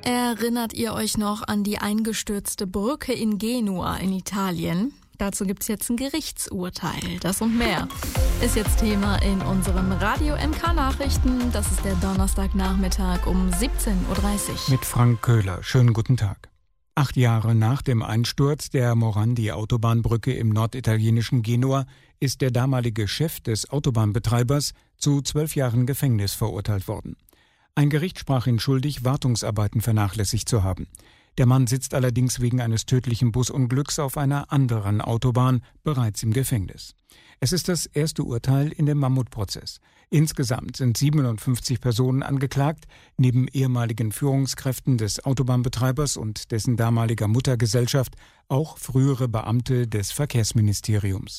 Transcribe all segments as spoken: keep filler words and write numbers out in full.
Erinnert ihr euch noch an die eingestürzte Brücke in Genua in Italien? Dazu gibt's jetzt ein Gerichtsurteil. Das und mehr ist jetzt Thema in unseren Radio M K Nachrichten. Das ist der Donnerstagnachmittag um siebzehn Uhr dreißig. Mit Frank Köhler. Schönen guten Tag. Acht Jahre nach dem Einsturz der Morandi-Autobahnbrücke im norditalienischen Genua ist der damalige Chef des Autobahnbetreibers zu zwölf Jahren Gefängnis verurteilt worden. Ein Gericht sprach ihn schuldig, Wartungsarbeiten vernachlässigt zu haben. Der Mann sitzt allerdings wegen eines tödlichen Busunglücks auf einer anderen Autobahn bereits im Gefängnis. Es ist das erste Urteil in dem Mammutprozess. Insgesamt sind siebenundfünfzig Personen angeklagt, neben ehemaligen Führungskräften des Autobahnbetreibers und dessen damaliger Muttergesellschaft auch frühere Beamte des Verkehrsministeriums.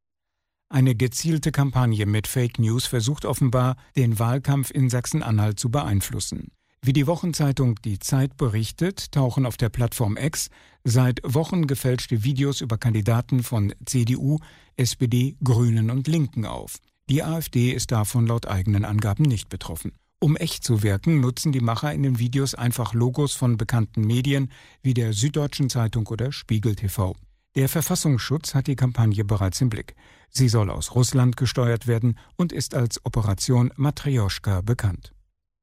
Eine gezielte Kampagne mit Fake News versucht offenbar, den Wahlkampf in Sachsen-Anhalt zu beeinflussen. Wie die Wochenzeitung Die Zeit berichtet, tauchen auf der Plattform X seit Wochen gefälschte Videos über Kandidaten von C D U, S P D, Grünen und Linken auf. Die AfD ist davon laut eigenen Angaben nicht betroffen. Um echt zu wirken, nutzen die Macher in den Videos einfach Logos von bekannten Medien wie der Süddeutschen Zeitung oder Spiegel T V. Der Verfassungsschutz hat die Kampagne bereits im Blick. Sie soll aus Russland gesteuert werden und ist als Operation Matrioschka bekannt.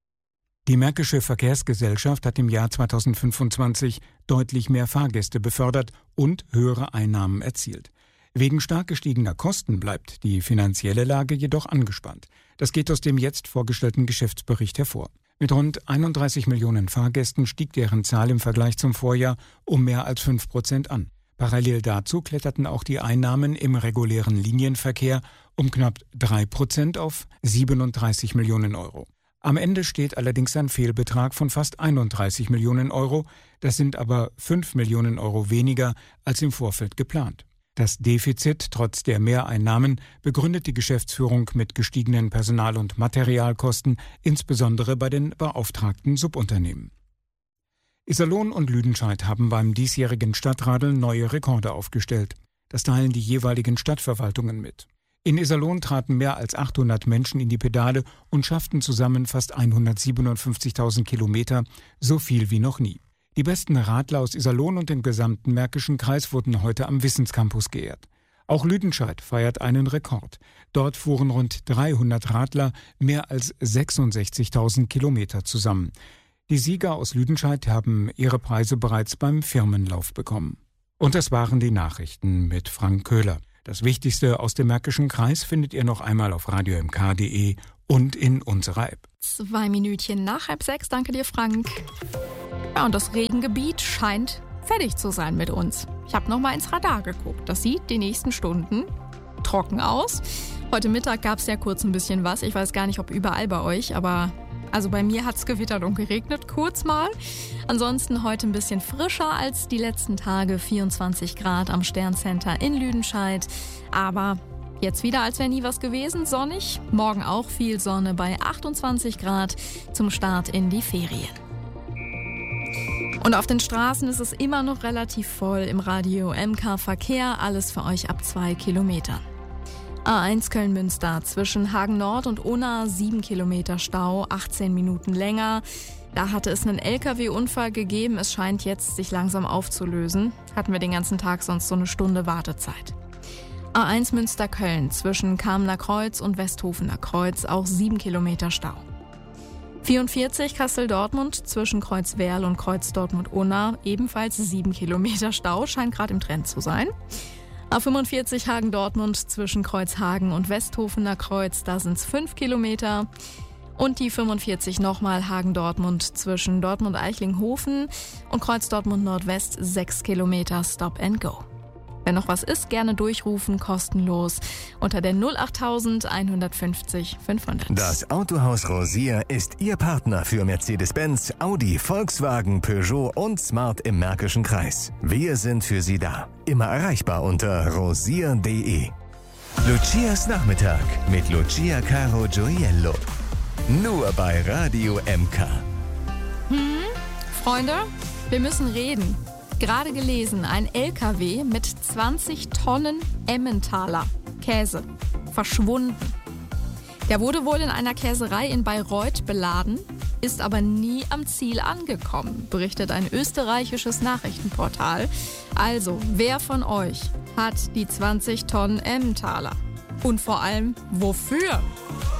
Die Märkische Verkehrsgesellschaft hat im Jahr zweitausendfünfundzwanzig deutlich mehr Fahrgäste befördert und höhere Einnahmen erzielt. Wegen stark gestiegener Kosten bleibt die finanzielle Lage jedoch angespannt. Das geht aus dem jetzt vorgestellten Geschäftsbericht hervor. Mit rund einunddreißig Millionen Fahrgästen stieg deren Zahl im Vergleich zum Vorjahr um mehr als fünf Prozent an. Parallel dazu kletterten auch die Einnahmen im regulären Linienverkehr um knapp drei Prozent auf siebenunddreißig Millionen Euro. Am Ende steht allerdings ein Fehlbetrag von fast einunddreißig Millionen Euro. Das sind aber fünf Millionen Euro weniger als im Vorfeld geplant. Das Defizit trotz der Mehreinnahmen begründet die Geschäftsführung mit gestiegenen Personal- und Materialkosten, insbesondere bei den beauftragten Subunternehmen. Iserlohn und Lüdenscheid haben beim diesjährigen Stadtradeln neue Rekorde aufgestellt. Das teilen die jeweiligen Stadtverwaltungen mit. In Iserlohn traten mehr als achthundert Menschen in die Pedale und schafften zusammen fast hundertsiebenundfünfzigtausend Kilometer, so viel wie noch nie. Die besten Radler aus Iserlohn und dem gesamten Märkischen Kreis wurden heute am Wissenscampus geehrt. Auch Lüdenscheid feiert einen Rekord. Dort fuhren rund dreihundert Radler mehr als sechsundsechzigtausend Kilometer zusammen. Die Sieger aus Lüdenscheid haben ihre Preise bereits beim Firmenlauf bekommen. Und das waren die Nachrichten mit Frank Köhler. Das Wichtigste aus dem Märkischen Kreis findet ihr noch einmal auf radio m k punkt d e und in unserer App. Zwei Minütchen nach halb sechs, danke dir Frank. Ja, und das Regengebiet scheint fertig zu sein mit uns. Ich habe noch mal ins Radar geguckt. Das sieht die nächsten Stunden trocken aus. Heute Mittag gab es ja kurz ein bisschen was. Ich weiß gar nicht, ob überall bei euch, aber also bei mir hat es gewittert und geregnet, kurz mal. Ansonsten heute ein bisschen frischer als die letzten Tage, vierundzwanzig Grad am Sterncenter in Lüdenscheid. Aber jetzt wieder, als wäre nie was gewesen, sonnig. Morgen auch viel Sonne bei achtundzwanzig Grad zum Start in die Ferien. Und auf den Straßen ist es immer noch relativ voll im Radio M K Verkehr, alles für euch ab zwei Kilometern. A eins Köln-Münster zwischen Hagen Nord und Unna sieben Kilometer Stau, achtzehn Minuten länger. Da hatte es einen L K W-Unfall gegeben. Es scheint jetzt sich langsam aufzulösen. Hatten wir den ganzen Tag sonst so eine Stunde Wartezeit. A eins Münster-Köln zwischen Kamener Kreuz und Westhofener Kreuz, auch sieben Kilometer Stau. vierundvierzig Kassel-Dortmund zwischen Kreuzwerl und Kreuz Dortmund-Unna, ebenfalls sieben Kilometer Stau, scheint gerade im Trend zu sein. A fünfundvierzig Hagen-Dortmund zwischen Kreuzhagen und Westhofener Kreuz, da sind es fünf Kilometer. Und die fünfundvierzig nochmal Hagen-Dortmund zwischen Dortmund-Eichlinghofen und Kreuz Dortmund-Nordwest, sechs Kilometer Stop and Go. Wenn noch was ist, gerne durchrufen, kostenlos unter der null acht eins fünfzig fünfhundert. Das Autohaus Rosier ist Ihr Partner für Mercedes-Benz, Audi, Volkswagen, Peugeot und Smart im Märkischen Kreis. Wir sind für Sie da. Immer erreichbar unter rosier punkt d e. Lucias Nachmittag mit Lucia Caro Gioiello. Nur bei Radio M K. Hm, Freunde, wir müssen reden. Gerade gelesen, ein L K W mit zwanzig Tonnen Emmentaler Käse verschwunden. Der wurde wohl in einer Käserei in Bayreuth beladen ist aber nie am Ziel angekommen, berichtet ein österreichisches Nachrichtenportal. Also, wer von euch hat die zwanzig Tonnen Emmentaler? Und vor allem, wofür?